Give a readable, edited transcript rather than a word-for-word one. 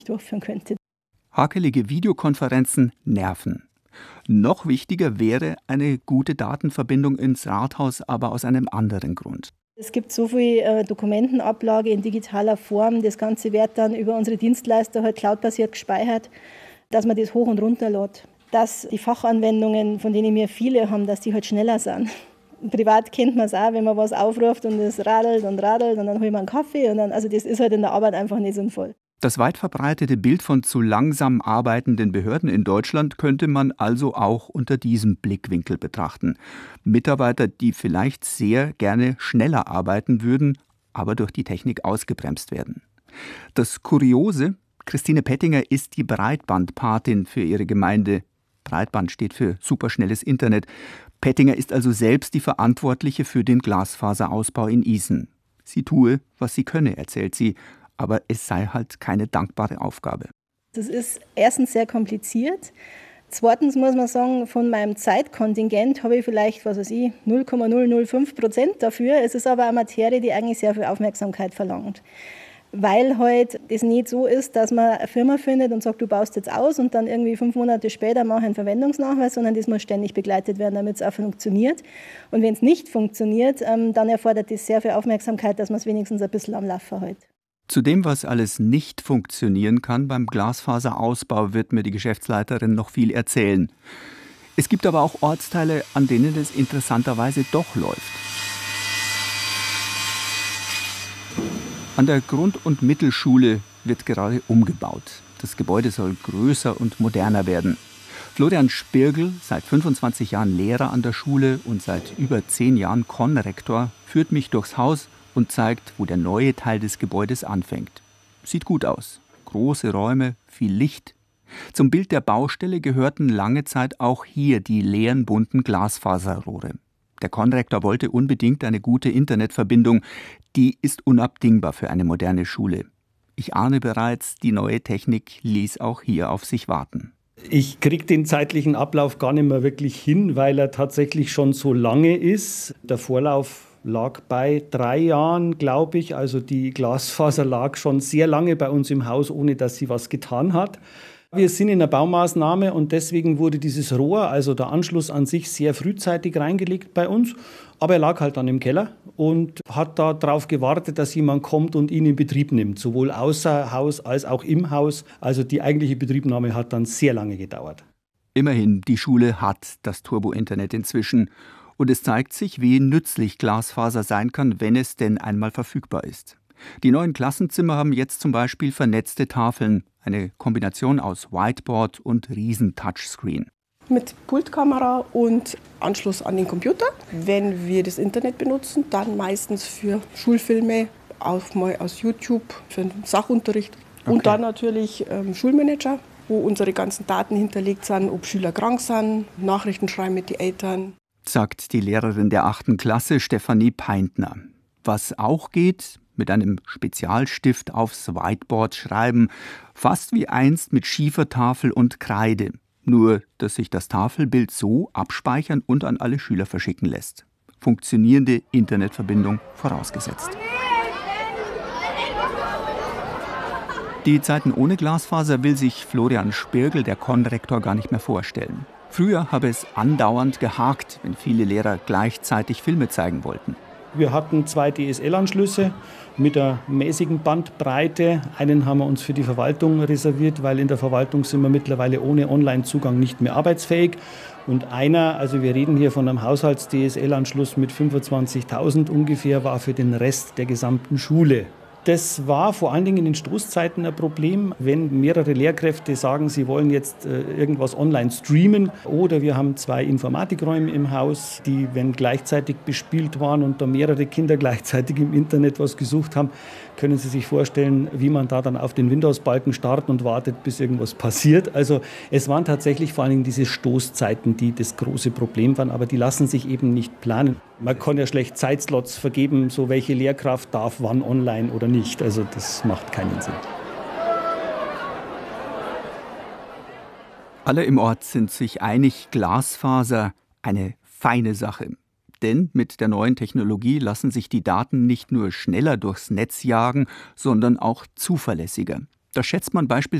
durchführen könnte. Hakelige Videokonferenzen nerven. Noch wichtiger wäre eine gute Datenverbindung ins Rathaus, aber aus einem anderen Grund. Es gibt so viel Dokumentenablage in digitaler Form. Das Ganze wird dann über unsere Dienstleister halt cloudbasiert gespeichert, dass man das hoch und runter lädt. Dass die Fachanwendungen, von denen wir viele haben, dass die halt schneller sind. Privat kennt man es auch, wenn man was aufruft und es radelt und dann holt man einen Kaffee. Also das ist halt in der Arbeit einfach nicht sinnvoll. Das weit verbreitete Bild von zu langsam arbeitenden Behörden in Deutschland könnte man also auch unter diesem Blickwinkel betrachten. Mitarbeiter, die vielleicht sehr gerne schneller arbeiten würden, aber durch die Technik ausgebremst werden. Das Kuriose: Christine Pettinger ist die Breitbandpatin für ihre Gemeinde. Breitband steht für superschnelles Internet. Pettinger ist also selbst die Verantwortliche für den Glasfaserausbau in Isen. Sie tue, was sie könne, erzählt sie, aber es sei halt keine dankbare Aufgabe. Das ist erstens sehr kompliziert. Zweitens muss man sagen, von meinem Zeitkontingent habe ich vielleicht, 0,005% dafür. Es ist aber eine Materie, die eigentlich sehr viel Aufmerksamkeit verlangt. Weil halt das nicht so ist, dass man eine Firma findet und sagt, du baust jetzt aus und dann irgendwie 5 Monate später mache ich einen Verwendungsnachweis, sondern das muss ständig begleitet werden, damit es auch funktioniert. Und wenn es nicht funktioniert, dann erfordert das sehr viel Aufmerksamkeit, dass man es wenigstens ein bisschen am Laufen hält. Zu dem, was alles nicht funktionieren kann beim Glasfaserausbau, wird mir die Geschäftsleiterin noch viel erzählen. Es gibt aber auch Ortsteile, an denen es interessanterweise doch läuft. An der Grund- und Mittelschule wird gerade umgebaut. Das Gebäude soll größer und moderner werden. Florian Spirgl, seit 25 Jahren Lehrer an der Schule und seit über 10 Jahren Konrektor, führt mich durchs Haus und zeigt, wo der neue Teil des Gebäudes anfängt. Sieht gut aus. Große Räume, viel Licht. Zum Bild der Baustelle gehörten lange Zeit auch hier die leeren bunten Glasfaserrohre. Der Konrektor wollte unbedingt eine gute Internetverbindung. Die ist unabdingbar für eine moderne Schule. Ich ahne bereits, die neue Technik ließ auch hier auf sich warten. Ich kriege den zeitlichen Ablauf gar nicht mehr wirklich hin, weil er tatsächlich schon so lange ist. Der Vorlauf lag bei 3 Jahren, glaube ich. Also die Glasfaser lag schon sehr lange bei uns im Haus, ohne dass sie was getan hat. Wir sind in der Baumaßnahme und deswegen wurde dieses Rohr, also der Anschluss an sich, sehr frühzeitig reingelegt bei uns. Aber er lag halt dann im Keller und hat darauf gewartet, dass jemand kommt und ihn in Betrieb nimmt. Sowohl außer Haus als auch im Haus. Also die eigentliche Betriebnahme hat dann sehr lange gedauert. Immerhin, die Schule hat das Turbo-Internet inzwischen. Und es zeigt sich, wie nützlich Glasfaser sein kann, wenn es denn einmal verfügbar ist. Die neuen Klassenzimmer haben jetzt zum Beispiel vernetzte Tafeln, eine Kombination aus Whiteboard und Riesen-Touchscreen. Mit Pultkamera und Anschluss an den Computer. Wenn wir das Internet benutzen, dann meistens für Schulfilme, auch mal aus YouTube, für den Sachunterricht. Okay. Und dann natürlich Schulmanager, wo unsere ganzen Daten hinterlegt sind, ob Schüler krank sind, Nachrichten schreiben mit den Eltern. Sagt die Lehrerin der 8. Klasse, Stefanie Peintner. Was auch geht: mit einem Spezialstift aufs Whiteboard schreiben, fast wie einst mit Schiefertafel und Kreide. Nur, dass sich das Tafelbild so abspeichern und an alle Schüler verschicken lässt. Funktionierende Internetverbindung vorausgesetzt. Die Zeiten ohne Glasfaser will sich Florian Spirgl, der Konrektor, gar nicht mehr vorstellen. Früher habe es andauernd gehakt, wenn viele Lehrer gleichzeitig Filme zeigen wollten. Wir hatten 2 DSL-Anschlüsse mit einer mäßigen Bandbreite. Einen haben wir uns für die Verwaltung reserviert, weil in der Verwaltung sind wir mittlerweile ohne Online-Zugang nicht mehr arbeitsfähig. Und einer, also wir reden hier von einem Haushalts-DSL-Anschluss mit 25.000 ungefähr, war für den Rest der gesamten Schule. Das war vor allen Dingen in den Stoßzeiten ein Problem, wenn mehrere Lehrkräfte sagen, sie wollen jetzt irgendwas online streamen. Oder wir haben 2 Informatikräume im Haus, die, wenn gleichzeitig bespielt waren und da mehrere Kinder gleichzeitig im Internet was gesucht haben, können Sie sich vorstellen, wie man da dann auf den Windows-Balken startet und wartet, bis irgendwas passiert. Also es waren tatsächlich vor allen Dingen diese Stoßzeiten, die das große Problem waren, aber die lassen sich eben nicht planen. Man kann ja schlecht Zeitslots vergeben, so welche Lehrkraft darf wann online oder nicht. Also das macht keinen Sinn. Alle im Ort sind sich einig, Glasfaser eine feine Sache. Denn mit der neuen Technologie lassen sich die Daten nicht nur schneller durchs Netz jagen, sondern auch zuverlässiger. Da schätzt man beispielsweise